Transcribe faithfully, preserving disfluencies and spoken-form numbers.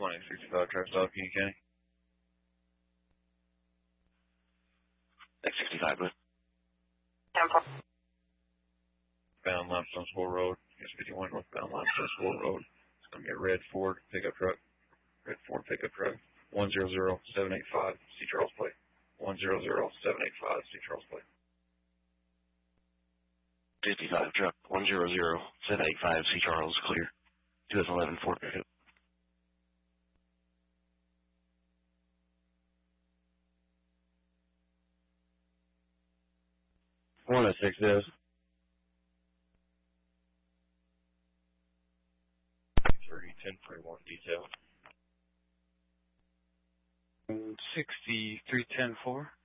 twenty sixty-five, Travis Dog, King County. X sixty-five, good. Bound Limestone School Road, S fifty-one northbound Limestone School Road. It's going to be a red Ford pickup truck. Red Ford pickup truck. one zero zero seven eight five, C. Charles Plate. one zero zero seven eight five, C. Charles Plate. fifty-five truck, one zero zero seven eight five, C. Charles, clear. two thousand eleven Ford pickup. one oh six is. three ten forty-one detail. sixty-three ten four.